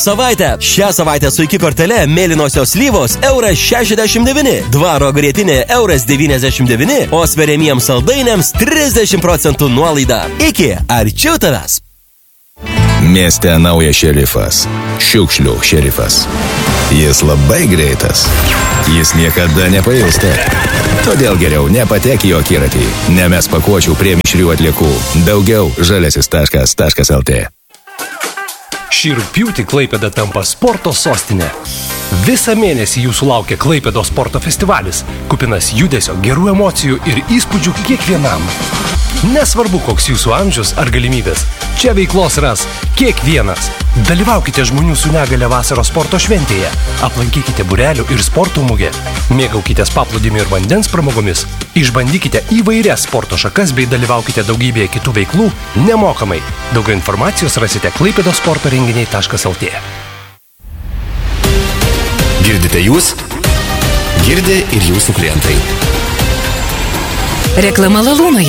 Savaitę. Šią savaitę su iki kortele mėlynosios slyvos €69, dvaro grietinė €99, o sveriamiems saldainiams 30% nuolaida. Iki, arčiau tavęs. Mieste naujas šerifas. Šiukšlių šerifas. Jis labai greitas. Jis niekada nepailsta. Todėl geriau nepatek į akiratį. Nemes pakuočių prie mišrių atliekų. Daugiau žaliasis.lt. Šį rugpjūtį Klaipėda tampa sporto sostinė. Visą mėnesį jūsų laukia Klaipėdos sporto festivalis, kupinas judesio, gerų emocijų ir įspūdžių kiekvienam. Nesvarbu, koks jūsų amžius ar galimybės, čia veiklos ras kiekvienas. Dalyvaukite žmonių su negale vasaros sporto šventėje, aplankykite būrelių ir sporto mugę, mėgaukitės paplūdimių ir vandens pramogomis, išbandykite įvairias sporto šakas bei dalyvaukite daugybėje kitų veiklų nemokamai. Daugiau informacijos rasite klaipedosportorenginiai.lt. Girdite jūs? Girdi ir jūsų klientai. Reklama Lalūnoje.